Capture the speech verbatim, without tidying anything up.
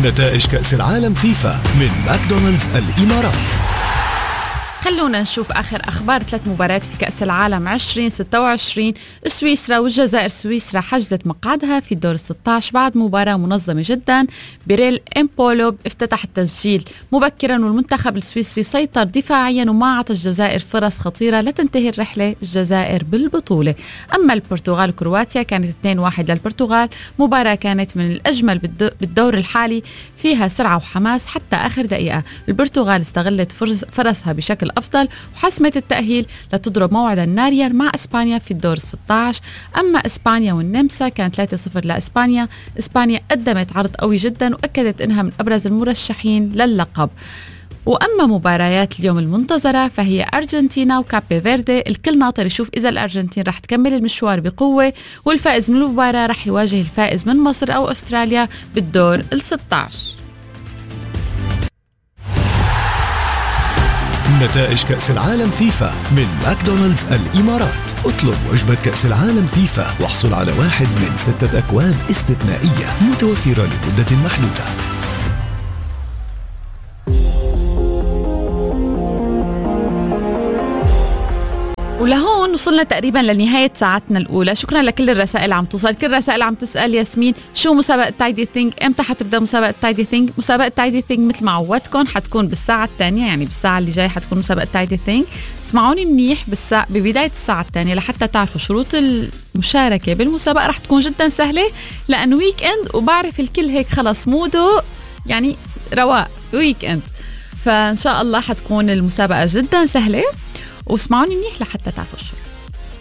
نتائج كأس العالم فيفا من ماكدونالدز الإمارات. خلونا نشوف آخر أخبار ثلاث مباريات في كأس العالم عشرين ستة وعشرين. سويسرا والجزائر. سويسرا حجزت مقعدها في الدور ستة عشر بعد مباراة منظمة جدا. بيريل إمبولو افتتح التسجيل مبكرا، والمنتخب السويسري سيطر دفاعيا وما أعطى الجزائر فرص خطيرة لتنتهي الرحلة الجزائر بالبطولة. أما البرتغال وكرواتيا كانت اثنين واحد للبرتغال. مباراة كانت من الأجمل بالدور الحالي، فيها سرعة وحماس حتى آخر دقيقة. البرتغال استغلت فرصها بشكل أفضل وحسمت التأهيل لتضرب موعدا ناريا مع إسبانيا في الدور الستة عشر. أما إسبانيا والنمسا كان ثلاثة صفر لإسبانيا. إسبانيا قدمت عرض قوي جدا وأكدت إنها من أبرز المرشحين للقب. وأما مباريات اليوم المنتظرة فهي أرجنتينا وكابي فيردي. الكل ناطر يشوف إذا الأرجنتين رح تكمل المشوار بقوة، والفائز من المباراة رح يواجه الفائز من مصر أو أستراليا بالدور الستة عشر. نتائج كأس العالم فيفا من ماكدونالدز الإمارات. اطلب وجبة كأس العالم فيفا واحصل على واحد من ستة أكواب استثنائية متوفرة لمدة محدودة. ولهون وصلنا تقريبا لنهاية ساعتنا الأولى. شكرا لكل الرسائل اللي عم توصل. كل الرسائل عم تسأل ياسمين شو مسابقة تايدي ثينك، امتى حتبدأ مسابقة تايدي ثينك. مسابقة تايدي ثينك مثل ما عودتكم حتكون بالساعة الثانية، يعني بالساعة اللي جاي حتكون مسابقة تايدي ثينك. اسمعوني منيح بالساعة ببداية الساعة الثانية لحتى تعرفوا شروط المشاركة بالمسابقة. رح تكون جدا سهلة لأنه ويك اند، وبعرف الكل هيك خلص موده يعني رواق ويك اند، فإن شاء الله حتكون المسابقة جدا سهلة. واسمعوني منيح لحتى تعرفوا الشروط.